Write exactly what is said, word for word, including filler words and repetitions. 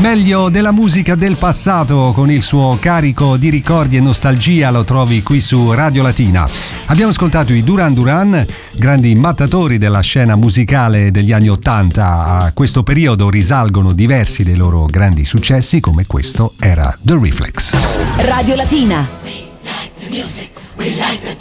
meglio della musica del passato con il suo carico di ricordi e nostalgia lo trovi qui su Radio Latina. Abbiamo ascoltato i Duran Duran, grandi mattatori della scena musicale degli anni Ottanta. A questo periodo risalgono diversi dei loro grandi successi, come questo era The Reflex. Radio Latina. We like the music, we like the